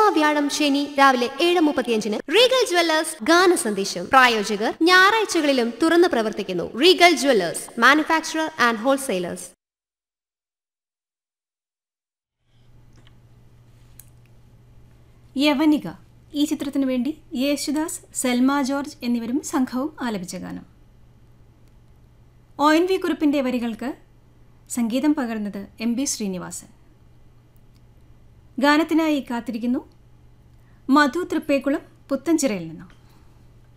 വ്യാഴം ശനി രാവിലെ 7:35 റീഗൽ ജ്വല്ലേഴ്സ് ഗാന സന്ദേശം. പ്രായോജകർ ഞായറാഴ്ചകളിലും തുറന്നു പ്രവർത്തിക്കുന്നു. Regal Jewellers, manufacturer and wholesalers. യവനിക ഈ ചിത്രത്തിനു വേണ്ടി യേശുദാസ്, സെൽമ ജോർജ് എന്നിവരും സംഘവും ആലപിച്ച ഗാനം. ONV കുറുപ്പിന്റെ വരികൾക്ക് സംഗീതം പകർന്നത് MB ശ്രീനിവാസൻ. ഗാനത്തിനായി കാത്തിരിക്കുന്നു മധു തൃപ്പേക്കുളം പുത്തൻചിറയിൽ നിന്നും.